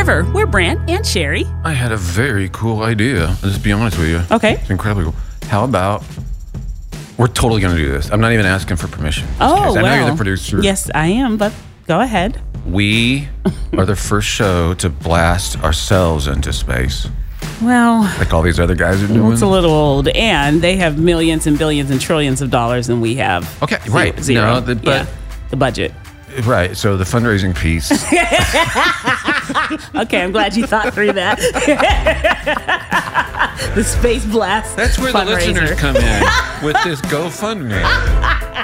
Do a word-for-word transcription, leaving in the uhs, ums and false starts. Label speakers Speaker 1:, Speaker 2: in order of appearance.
Speaker 1: However, we're Brant and Sherry.
Speaker 2: I had a very cool idea. I'll just be honest with you.
Speaker 1: Okay.
Speaker 2: It's incredibly cool. How about we're totally going to do this. I'm not even asking for permission.
Speaker 1: Oh,
Speaker 2: I
Speaker 1: well.
Speaker 2: know you're the producer.
Speaker 1: Yes, I am, but go ahead.
Speaker 2: We are the first show to blast ourselves into space.
Speaker 1: Well,
Speaker 2: Like all these other guys are doing.
Speaker 1: it's a little old, and they have millions and billions and trillions of dollars, and we have
Speaker 2: Okay,
Speaker 1: zero-
Speaker 2: right.
Speaker 1: Zero.
Speaker 2: No, the- but-
Speaker 1: yeah, the budget.
Speaker 2: Right. So the fundraising piece.
Speaker 1: Okay, I'm glad you thought through that. The Space Blast.
Speaker 2: That's where the
Speaker 1: fundraiser.
Speaker 2: listeners come in with this GoFundMe.